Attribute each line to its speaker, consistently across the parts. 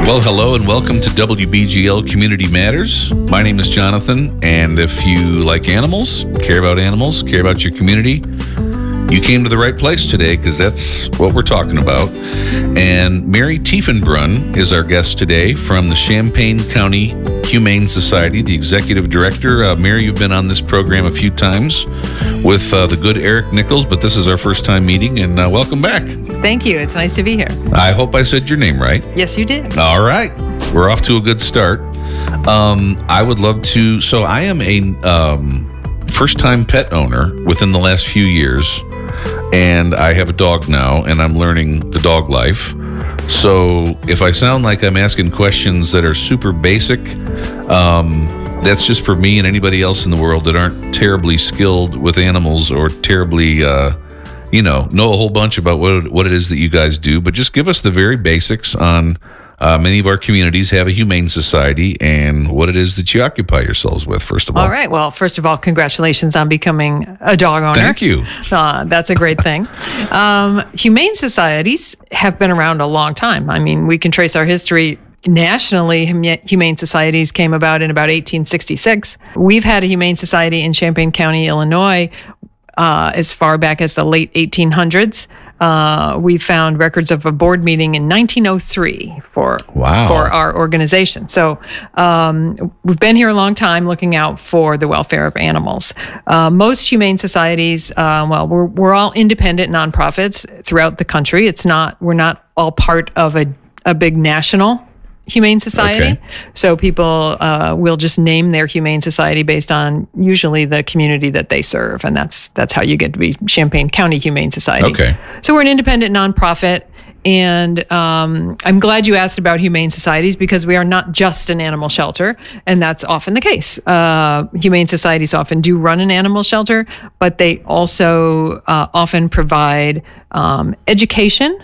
Speaker 1: Well, hello and welcome to WBGL Community Matters. My name is Jonathan, and if you like animals, care about your community, you came to the right place today because that's what we're talking about. And Mary Tiefenbrunn is our guest today from the Champaign County Humane Society, the executive director. Mary, you've been on this program a few times with the good Eric Nichols, but this is our first time meeting, and welcome back.
Speaker 2: Thank you. It's nice to be here.
Speaker 1: I hope I said your name right.
Speaker 2: Yes, you did.
Speaker 1: All right. We're off to a good start. I would love to. So I am a first-time pet owner within the last few years, and I have a dog now, and I'm learning the dog life. So if I sound like I'm asking questions that are super basic, that's just for me and anybody else in the world that aren't terribly skilled with animals or terribly know a whole bunch about what it is that you guys do, but just give us the very basics on many of our communities have a humane society and what it is that you occupy yourselves with, first of all.
Speaker 2: All right. Well, first of all, congratulations on becoming a dog owner.
Speaker 1: Thank you.
Speaker 2: That's a great thing. Humane societies have been around a long time. I mean, we can trace our history. Nationally, humane societies came about in about 1866. We've had a humane society in Champaign County, Illinois, as far back as the late 1800s. We found records of a board meeting in 1903 for our organization. So we've been here a long time looking out for the welfare of animals. Most humane societies, we're all independent nonprofits throughout the country. We're not all part of a big national humane society.
Speaker 1: Okay.
Speaker 2: So people will just name their humane society based on usually the community that they serve. And that's how you get to be Champaign County Humane Society.
Speaker 1: Okay.
Speaker 2: So we're an independent nonprofit. And I'm glad you asked about humane societies because we are not just an animal shelter. And that's often the case. Humane societies often do run an animal shelter, but they also often provide education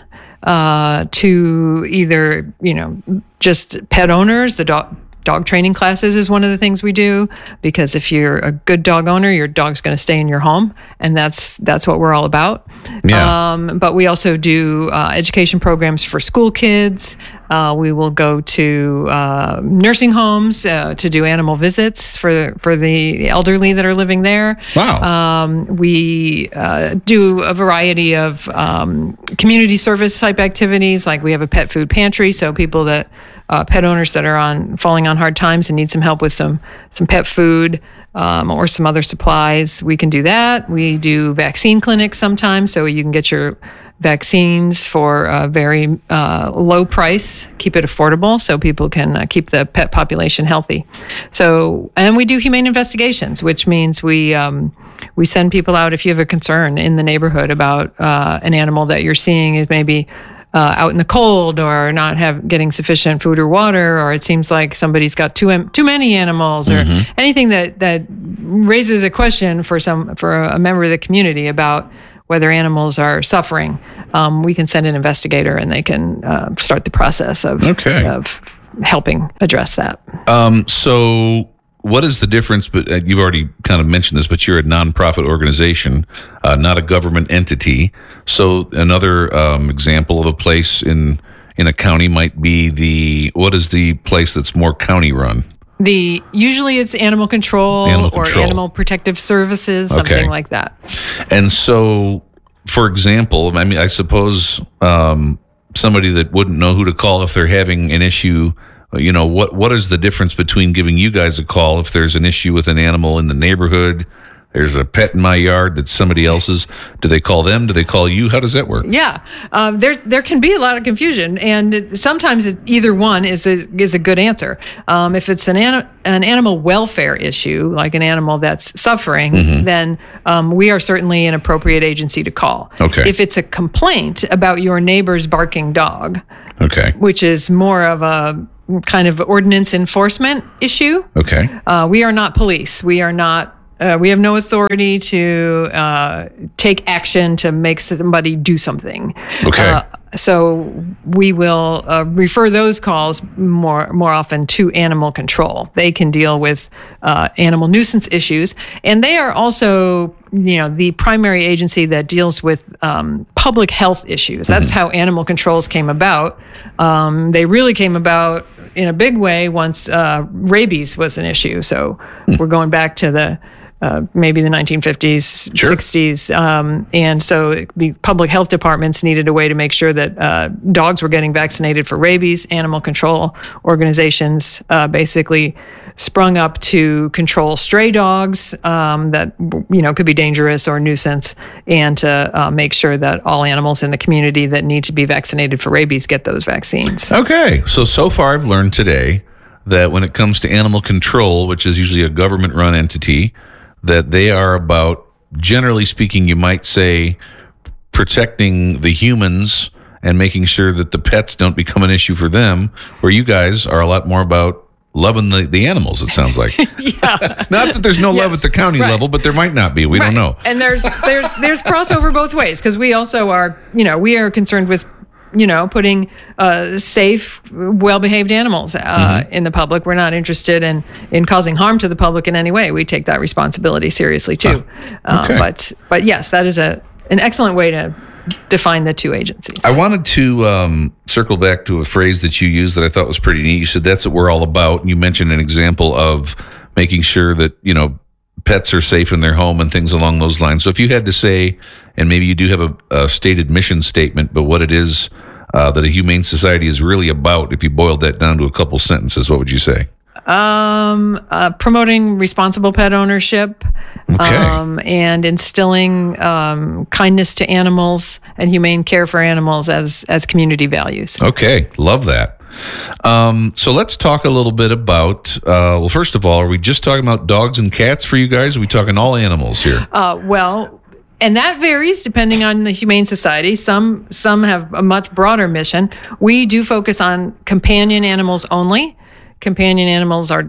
Speaker 2: to either, just pet owners. The dog training classes is one of the things we do, because if you're a good dog owner, your dog's going to stay in your home, and that's what we're all about.
Speaker 1: Yeah.
Speaker 2: But we also do education programs for school kids. We will go to nursing homes to do animal visits for the elderly that are living there.
Speaker 1: Wow.
Speaker 2: We do a variety of community service type activities, like we have a pet food pantry, so people that pet owners that are falling on hard times and need some help with some pet food or some other supplies, we can do that. We do vaccine clinics sometimes, so you can get your vaccines for a very low price, keep it affordable so people can keep the pet population healthy. So, and we do humane investigations, which means we send people out if you have a concern in the neighborhood about an animal that you're seeing is maybe out in the cold or not getting sufficient food or water, or it seems like somebody's got too many animals, or anything that raises a question for a member of the community about whether animals are suffering. We can send an investigator and they can start the process of helping address that.
Speaker 1: So what is the difference? But you've already kind of mentioned this, but you're a nonprofit organization, not a government entity. So another example of a place in a county might be what is the place that's more county run?
Speaker 2: Usually it's animal control or animal protective services, something like that.
Speaker 1: And so, for example, I mean, I suppose somebody that wouldn't know who to call if they're having an issue, what is the difference between giving you guys a call if there's an issue with an animal in the neighborhood? There's a pet in my yard that's somebody else's. Do they call them? Do they call you? How does that work?
Speaker 2: Yeah, there can be a lot of confusion, and sometimes either one is a good answer. If it's an animal welfare issue, like an animal that's suffering, then we are certainly an appropriate agency to call.
Speaker 1: Okay.
Speaker 2: If it's a complaint about your neighbor's barking dog, which is more of a kind of ordinance enforcement issue.
Speaker 1: Okay.
Speaker 2: We are not police. We are not. We have no authority to take action to make somebody do something.
Speaker 1: Okay.
Speaker 2: So we will refer those calls more often to animal control. They can deal with animal nuisance issues, and they are also the primary agency that deals with public health issues. That's how animal controls came about. They really came about in a big way once rabies was an issue. So we're going back to the maybe the 1950s,
Speaker 1: Sure.
Speaker 2: 60s. And so the public health departments needed a way to make sure that dogs were getting vaccinated for rabies. Animal control organizations basically sprung up to control stray dogs that could be dangerous or nuisance, and to make sure that all animals in the community that need to be vaccinated for rabies get those vaccines.
Speaker 1: Okay. So far I've learned today that when it comes to animal control, which is usually a government-run entity, that they are about, generally speaking, you might say, protecting the humans and making sure that the pets don't become an issue for them, where you guys are a lot more about loving the animals, it sounds like.
Speaker 2: Yeah.
Speaker 1: Not that there's no love at the county level, but there might not be. We don't know.
Speaker 2: And there's crossover both ways, because we also are, we are concerned with putting safe, well-behaved animals in the public. We're not interested in causing harm to the public in any way. We take that responsibility seriously too.
Speaker 1: Okay.
Speaker 2: But yes, that is an excellent way to define the two agencies.
Speaker 1: I wanted to circle back to a phrase that you used that I thought was pretty neat. You said that's what we're all about. And you mentioned an example of making sure that, pets are safe in their home and things along those lines. So if you had to say, and maybe you do have a stated mission statement, but what it is that a humane society is really about, if you boiled that down to a couple sentences, what would you say?
Speaker 2: Promoting responsible pet ownership, and instilling kindness to animals and humane care for animals as community values.
Speaker 1: Okay, love that. So let's talk a little bit about, well, first of all, are we just talking about dogs and cats for you guys? Or are we talking all animals here?
Speaker 2: And that varies depending on the Humane Society. Some have a much broader mission. We do focus on companion animals only. Companion animals are,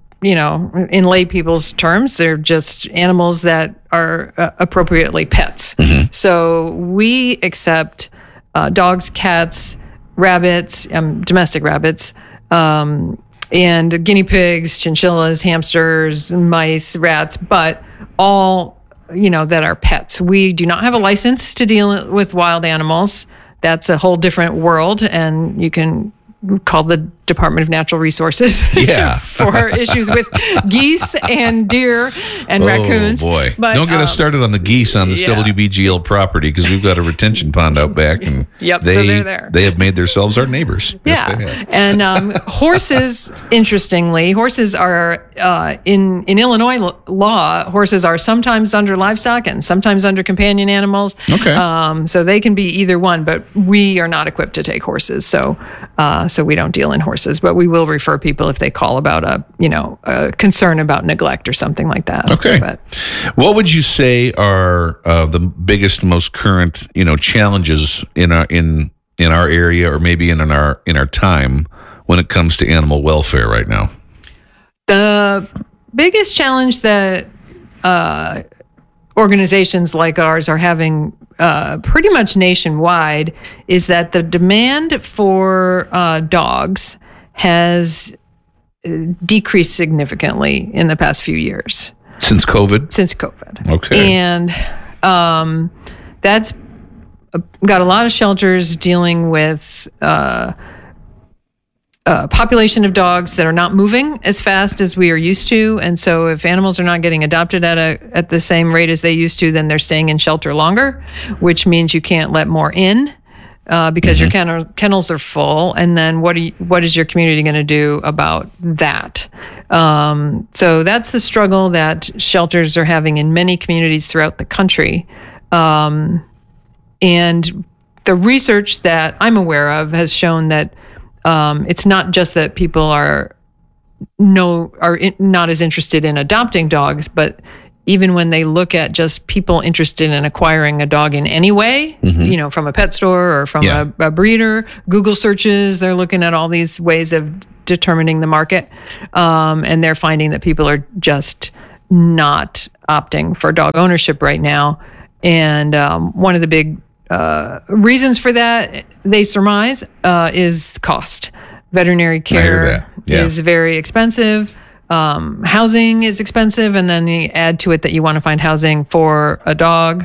Speaker 2: in lay people's terms, they're just animals that are appropriately pets. Mm-hmm. So we accept dogs, cats, rabbits, domestic rabbits, and guinea pigs, chinchillas, hamsters, mice, rats, but all, that are pets. We do not have a license to deal with wild animals. That's a whole different world, and you can call the Department of Natural Resources for issues with geese and deer and raccoons.
Speaker 1: Oh, boy. But, don't get us started on the geese on this WBGL property, because we've got a retention pond out back, and
Speaker 2: so they're there.
Speaker 1: They have made themselves our neighbors.
Speaker 2: Yeah.
Speaker 1: Yes, they have.
Speaker 2: And horses, interestingly, horses are, in Illinois law, horses are sometimes under livestock and sometimes under companion animals.
Speaker 1: Okay.
Speaker 2: So they can be either one, but we are not equipped to take horses. So we don't deal in horses, but we will refer people if they call about a concern about neglect or something like that.
Speaker 1: Okay.
Speaker 2: But
Speaker 1: what would you say are the biggest, most current, challenges in our area, or maybe in our time, when it comes to animal welfare right now?
Speaker 2: The biggest challenge that organizations like ours are having pretty much nationwide is that the demand for dogs has decreased significantly in the past few years.
Speaker 1: Since COVID? Okay.
Speaker 2: And that's got a lot of shelters dealing with population of dogs that are not moving as fast as we are used to. And so if animals are not getting adopted at the same rate as they used to, then they're staying in shelter longer, which means you can't let more in because your kennels are full. And then what is your community going to do about that? So that's the struggle that shelters are having in many communities throughout the country. And the research that I'm aware of has shown that it's not just that people are not as interested in adopting dogs, but even when they look at just people interested in acquiring a dog in any way, from a pet store or from a breeder, Google searches, they're looking at all these ways of determining the market. And they're finding that people are just not opting for dog ownership right now. And one of the big reasons for that, they surmise, is cost. Veterinary care is very expensive. Housing is expensive, and then you add to it that you want to find housing for a dog,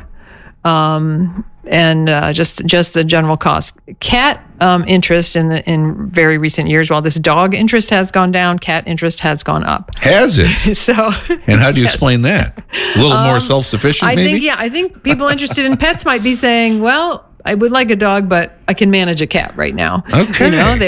Speaker 2: and just the general cost. Cat interest in very recent years, while this dog interest has gone down, cat interest has gone up.
Speaker 1: Has it?
Speaker 2: So,
Speaker 1: and how do you explain that? A little more self-sufficient, maybe?
Speaker 2: I think people interested in pets might be saying, well, I would like a dog, but I can manage a cat right now.
Speaker 1: Okay.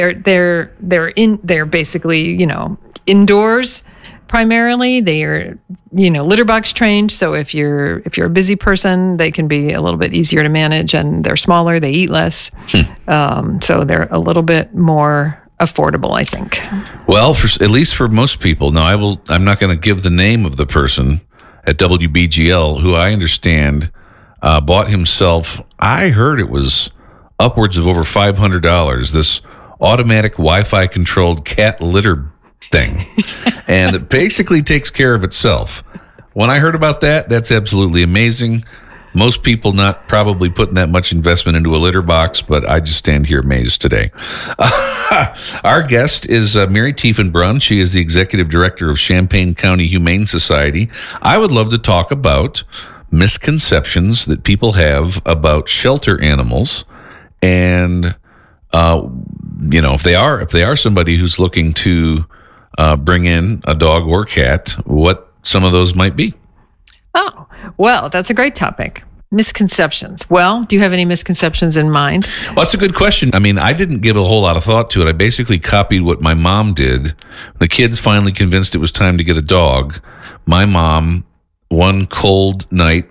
Speaker 2: They're basically, indoors primarily. They are, litter box trained. So if you're a busy person, they can be a little bit easier to manage, and they're smaller, they eat less. So they're a little bit more affordable, I think.
Speaker 1: Well, at least for most people. Now, I'm not going to give the name of the person at WBGL who I understand bought himself, I heard it was upwards of over $500, this automatic Wi-Fi controlled cat litter thing. And it basically takes care of itself. When I heard about that, that's absolutely amazing. Most people not probably putting that much investment into a litter box, but I just stand here amazed today. Our guest is Mary Tiefenbrunn. She is the executive director of Champaign County Humane Society. I would love to talk about misconceptions that people have about shelter animals, and if they are somebody who's looking to bring in a dog or cat, what some of those might be.
Speaker 2: Oh, well, that's a great topic. Misconceptions. Well, do you have any misconceptions in mind?
Speaker 1: Well, that's a good question. I mean, I didn't give a whole lot of thought to it. I basically copied what my mom did. The kids finally convinced it was time to get a dog. My mom, one cold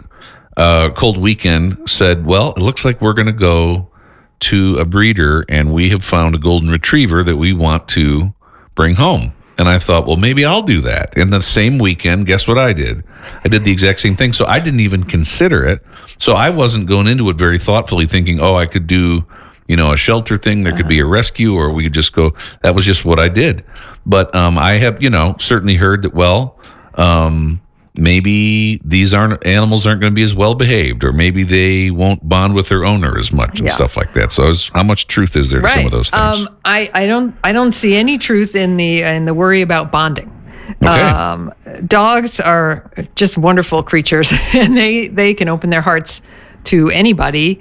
Speaker 1: weekend, said, well, it looks like we're going to go to a breeder, and we have found a golden retriever that we want to bring home. And I thought, well, maybe I'll do that. And the same weekend, guess what I did? I did the exact same thing. So I didn't even consider it. So I wasn't going into it very thoughtfully thinking, I could do, a shelter thing. There could be a rescue, or we could just go. That was just what I did. But I have, certainly heard that, maybe these animals aren't going to be as well behaved, or maybe they won't bond with their owner as much and stuff like that. So how much truth is there to some of those things?
Speaker 2: I don't see any truth in the worry about bonding.
Speaker 1: Okay.
Speaker 2: Dogs are just wonderful creatures, and they can open their hearts to anybody.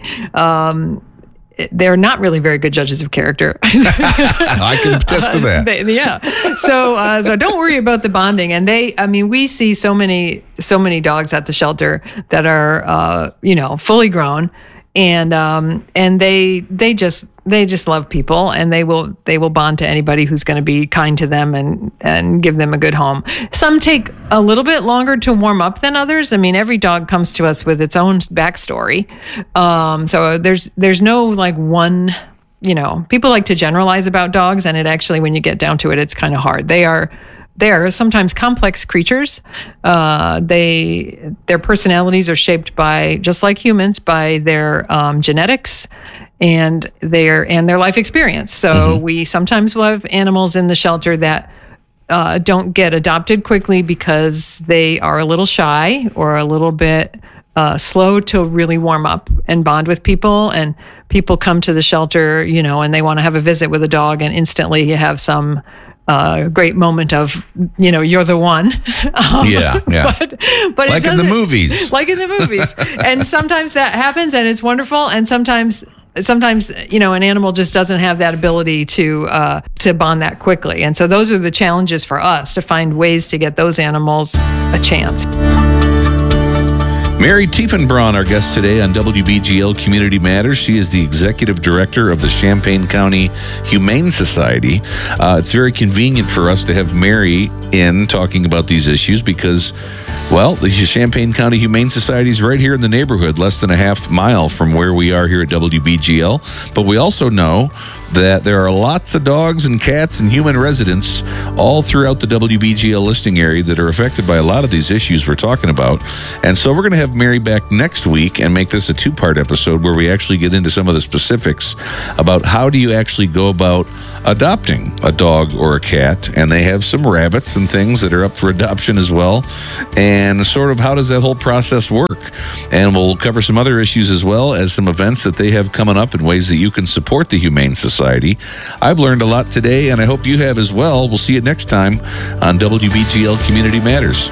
Speaker 2: They're not really very good judges of character.
Speaker 1: I can attest to that.
Speaker 2: So don't worry about the bonding. And we see so many dogs at the shelter that are, fully grown, and they just love people, and they will bond to anybody who's going to be kind to them and give them a good home. Some take a little bit longer to warm up than others. I mean, every dog comes to us with its own backstory. So there's no like one, people like to generalize about dogs, and it actually, when you get down to it, it's kind of hard. They are sometimes complex creatures. Their personalities are shaped by, just like humans, by their genetics and their life experience. So we sometimes will have animals in the shelter that don't get adopted quickly because they are a little shy or a little bit slow to really warm up and bond with people. And people come to the shelter, and they want to have a visit with a dog, and instantly you have some great moment of, you're the one.
Speaker 1: Yeah.
Speaker 2: But
Speaker 1: like in the movies.
Speaker 2: Like in the movies. And sometimes that happens, and it's wonderful. And sometimes, an animal just doesn't have that ability to bond that quickly. And so those are the challenges for us, to find ways to get those animals a chance.
Speaker 1: Mary Tiefenbrunn, our guest today on WBGL Community Matters. She is the executive director of the Champaign County Humane Society. It's very convenient for us to have Mary in talking about these issues because, well, the Champaign County Humane Society is right here in the neighborhood, less than a half mile from where we are here at WBGL. But we also know that there are lots of dogs and cats and human residents all throughout the WBGL listing area that are affected by a lot of these issues we're talking about. And so we're going to have Mary back next week and make this a two-part episode where we actually get into some of the specifics about how do you actually go about adopting a dog or a cat. And they have some rabbits and things that are up for adoption as well. And and sort of how does that whole process work. And we'll cover some other issues as well as some events that they have coming up and ways that you can support the Humane Society. I've learned a lot today, and I hope you have as well. We'll see you next time on WBGL Community Matters.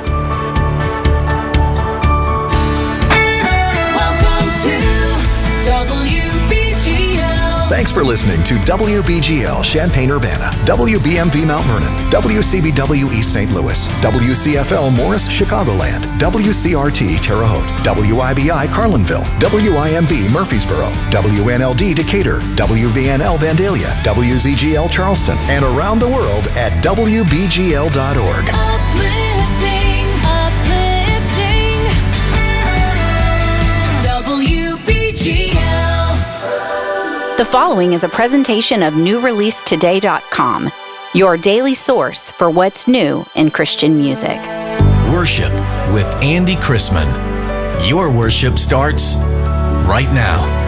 Speaker 3: Thanks for listening to WBGL Champaign-Urbana, WBMV Mount Vernon, WCBW East St. Louis, WCFL Morris Chicagoland, WCRT Terre Haute, WIBI Carlinville, WIMB Murfreesboro, WNLD Decatur, WVNL Vandalia, WZGL Charleston, and around the world at WBGL.org.
Speaker 4: Uplifting, WBGL.
Speaker 5: The following is a presentation of NewReleaseToday.com, your daily source for what's new in Christian music.
Speaker 6: Worship with Andy Chrisman. Your worship starts right now.